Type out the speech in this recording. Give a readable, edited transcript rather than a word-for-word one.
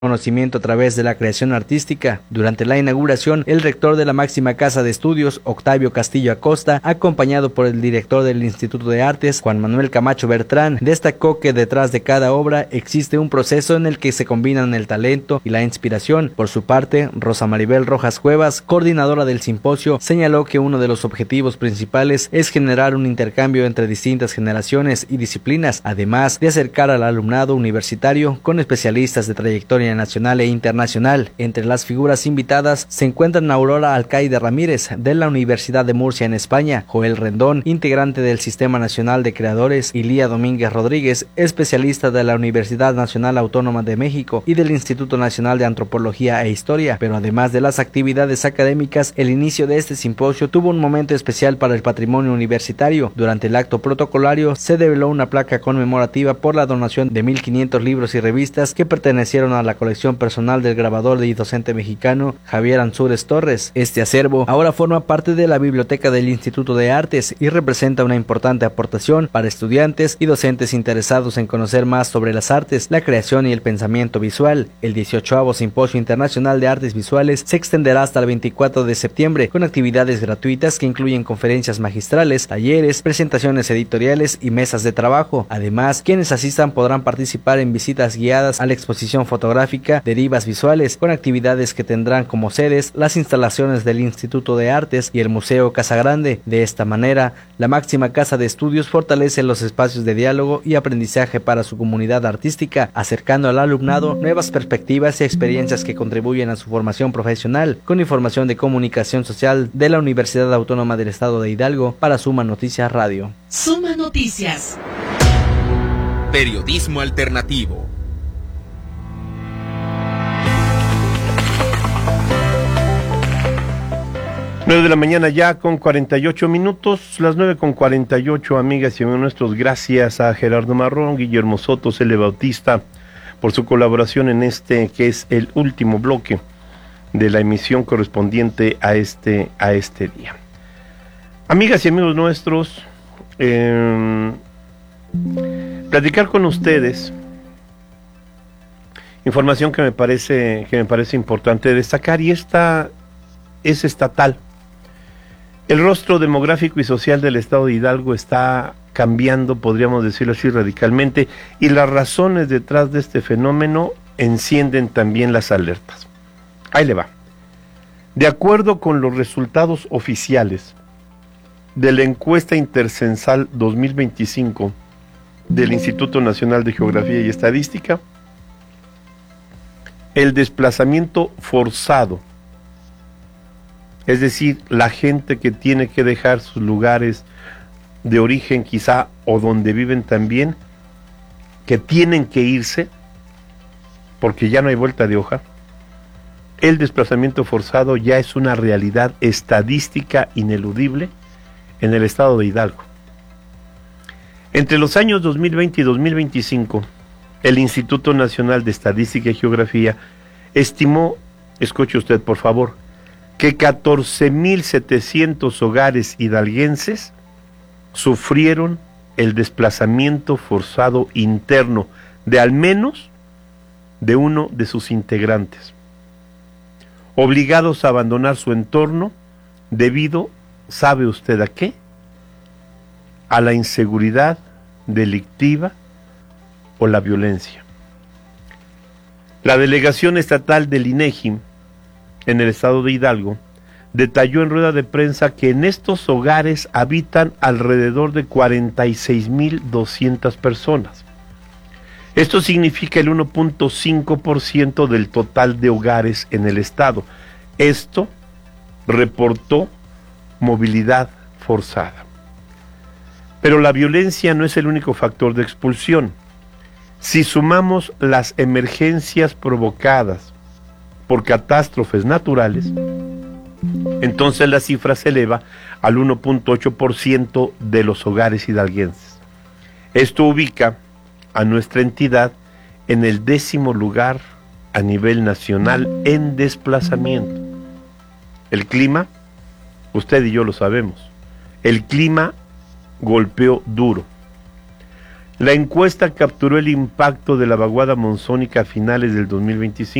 conocimiento a través de la creación artística. Durante la inauguración, el rector de la máxima casa de estudios, Octavio Castillo Acosta, acompañado por el director del Instituto de Artes, Juan Manuel Camacho Bertrán, destacó que detrás de cada obra existe un proceso en el que se combinan el talento y la inspiración. Por su parte, Rosa Maribel Rojas Cuevas, coordinadora del simposio, señaló que uno de los objetivos principales es generar un intercambio entre distintas generaciones y disciplinas, además de acercar al alumnado universitario con especialistas de trayectoria nacional e internacional. Entre las figuras invitadas se encuentran Aurora Alcaide Ramírez, de la Universidad de Murcia en España, Joel Rendón, integrante del Sistema Nacional de Creadores, y Lía Domínguez Rodríguez, especialista de la Universidad Nacional Autónoma de México y del Instituto Nacional de Antropología e Historia. Pero además de las actividades académicas, el inicio de este simposio tuvo un momento especial para el patrimonio universitario. Durante el acto protocolario se develó una placa conmemorativa por la donación de 1,500 libros y revistas que pertenecieron a la colección personal del grabador y docente mexicano Javier Ansúrez Torres. Este acervo ahora forma parte de la biblioteca del Instituto de Artes y representa una importante aportación para estudiantes y docentes interesados en conocer más sobre las artes, la creación y el pensamiento visual. El 18º Simposio Internacional de Artes Visuales se extenderá hasta el 24 de septiembre con actividades gratuitas que incluyen conferencias magistrales, talleres, presentaciones editoriales y mesas de trabajo. Además, quienes asistan podrán participar en visitas guiadas a la exposición fotográfica Derivas Visuales, con actividades que tendrán como sedes las instalaciones del Instituto de Artes y el Museo Casagrande. De esta manera, la máxima casa de estudios fortalece los espacios de diálogo y aprendizaje para su comunidad artística, acercando al alumnado nuevas perspectivas y experiencias que contribuyen a su formación profesional. Con información de comunicación social de la Universidad Autónoma del Estado de Hidalgo, para Suma Noticias Radio. Suma Noticias. Periodismo alternativo. 9 de la mañana ya con 48 minutos, las 9:48, amigas y amigos nuestros. Gracias a Gerardo Marrón, Guillermo Soto, Cele Bautista, por su colaboración en este que es el último bloque de la emisión correspondiente a este día. Amigas y amigos nuestros, platicar con ustedes información que me parece importante destacar, y esta es estatal. El rostro demográfico y social del estado de Hidalgo está cambiando, podríamos decirlo así, radicalmente, y las razones detrás de este fenómeno encienden también las alertas. Ahí le va. De acuerdo con los resultados oficiales de la encuesta intercensal 2025 del Instituto Nacional de Geografía y Estadística, el desplazamiento forzado, es decir, la gente que tiene que dejar sus lugares de origen quizá, o donde viven también, que tienen que irse porque ya no hay vuelta de hoja, el desplazamiento forzado ya es una realidad estadística ineludible en el estado de Hidalgo. Entre los años 2020 y 2025, el Instituto Nacional de Estadística y Geografía estimó, escuche usted por favor, que 14,700 hogares hidalguenses sufrieron el desplazamiento forzado interno de al menos de uno de sus integrantes, obligados a abandonar su entorno debido, ¿sabe usted a qué? A la inseguridad delictiva o la violencia. La delegación estatal del INEGI en el estado de Hidalgo detalló en rueda de prensa que en estos hogares habitan alrededor de 46,200 personas. Esto significa el 1.5% del total de hogares en el estado. Esto reportó movilidad forzada. Pero la violencia no es el único factor de expulsión. Si sumamos las emergencias provocadas por catástrofes naturales, entonces la cifra se eleva al 1.8% de los hogares hidalguenses. Esto ubica a nuestra entidad en el 10º lugar a nivel nacional en desplazamiento. El clima, usted y yo lo sabemos, el clima golpeó duro. La encuesta capturó el impacto de la vaguada monzónica a finales del 2025.